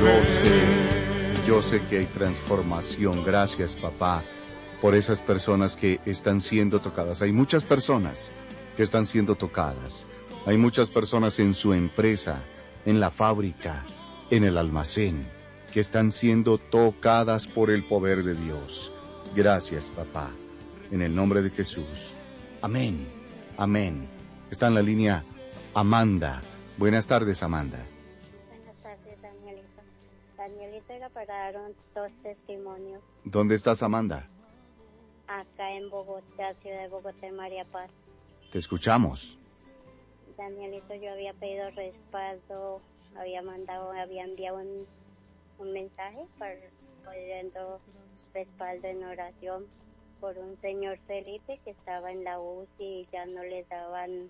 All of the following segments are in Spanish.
Yo sé que hay transformación. Gracias, papá, por esas personas que están siendo tocadas. Hay muchas personas que están siendo tocadas. Hay muchas personas en su empresa, en la fábrica, en el almacén, que están siendo tocadas por el poder de Dios. Gracias, papá, en el nombre de Jesús. Amén, amén. Está en la línea Amanda. Buenas tardes, Amanda. Buenas tardes, Danielito. Danielito, era para dar dos testimonios. ¿Dónde estás, Amanda? Acá en Bogotá, ciudad de Bogotá, en María Paz. Te escuchamos. Danielito, yo había pedido respaldo, había enviado un mensaje pidiendo respaldo en oración por un señor Felipe que estaba en la UCI y ya no les daban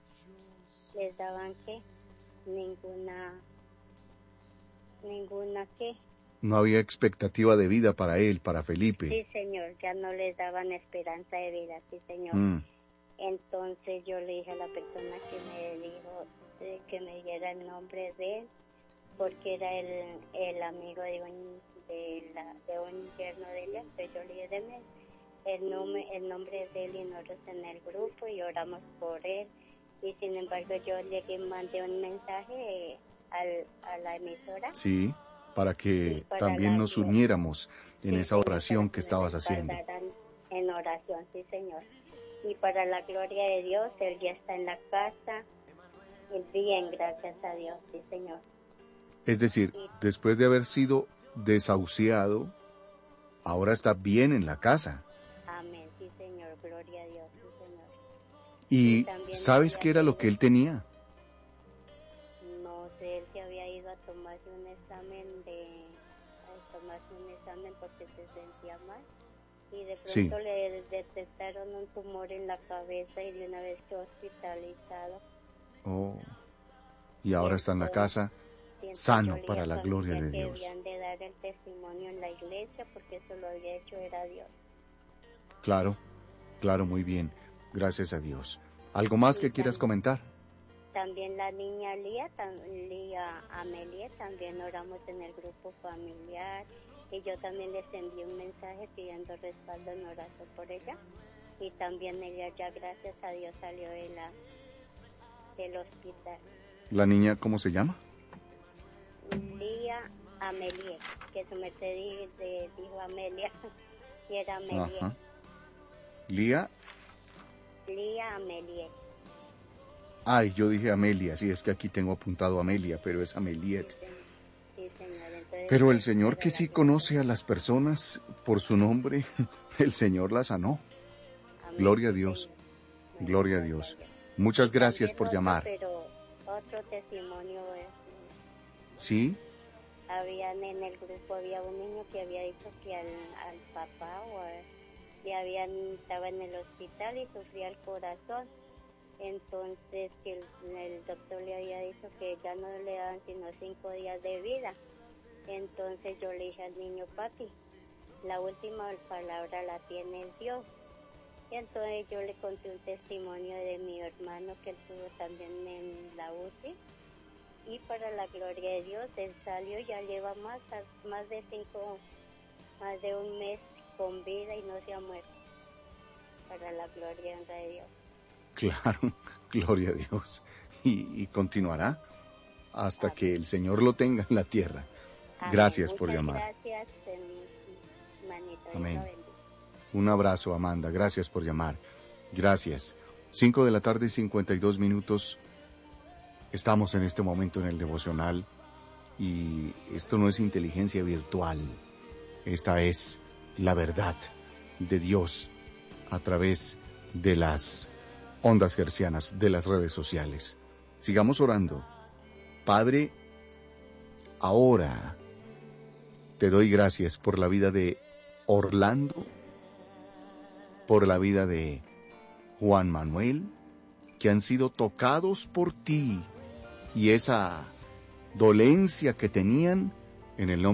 ¿qué? Ninguna ¿qué? No había expectativa de vida para él, para Felipe. Sí, señor, ya no les daban esperanza de vida, sí, señor. Entonces yo le dije a la persona que me dijo que me diera el nombre de él, porque era el amigo de un yerno de ella. Entonces yo le dije, deme el nombre de él y nosotros en el grupo y oramos por él. Y sin embargo yo le mandé un mensaje a la emisora. Sí, para que también nos uniéramos en esa oración que estabas haciendo. En oración, sí, señor. Y para la gloria de Dios, él ya está en la casa, bien, gracias a Dios, sí, señor. Es decir, después de haber sido desahuciado, ahora está bien en la casa. Amén, sí, señor, gloria a Dios, sí, señor. ¿Y sabes qué era lo que él tenía? No sé, él se había ido a tomarse un examen porque se sentía mal. Y de pronto le detectaron un tumor en la cabeza y de una vez quedó hospitalizado. Oh, y ahora está en la casa, sano para la gloria de Dios. Que habían de dar el testimonio en la iglesia porque eso lo había hecho era Dios. Claro, muy bien, gracias a Dios. ¿Algo más que quieras comentar? También la niña Lía Amelie, también oramos en el grupo familiar. Y yo también les envié un mensaje pidiendo respaldo en oración por ella. Y también ella ya, gracias a Dios, salió del hospital. ¿La niña cómo se llama? Lía Amelie, que su merced dijo Amelia, y era Amelie. Ajá. ¿Lía? Lía Amelie. Ay, yo dije Amelia, sí, es que aquí tengo apuntado Amelia, pero es Ameliet. Sí, señor. Entonces, pero el Señor que sí conoce a las personas por su nombre, el Señor la sanó. Amén. Gloria a Dios, gloria a Dios. Muchas gracias por llamar. Pero otro testimonio es... ¿Sí? En el grupo había un niño que había dicho que al papá estaba en el hospital y sufría el corazón. Entonces que el doctor le había dicho que ya no le daban sino 5 días de vida. Entonces yo le dije al niño, papi, la última palabra la tiene Dios. Y entonces yo le conté un testimonio de mi hermano que él tuvo también en la UCI. Y para la gloria de Dios, él salió, ya lleva más de un mes con vida y no se ha muerto. Para la gloria y honra de Dios. Claro, gloria a Dios. Y continuará hasta que el Señor lo tenga en la tierra. Gracias por llamar. Gracias, hermanito. Amén. Un abrazo, Amanda. Gracias por llamar. Gracias. 5:52 p.m. Estamos en este momento en el devocional y esto no es inteligencia virtual. Esta es la verdad de Dios a través de las ondas hercianas, de las redes sociales. Sigamos orando. Padre, ahora te doy gracias por la vida de Orlando, por la vida de Juan Manuel, que han sido tocados por ti y esa dolencia que tenían en el nombre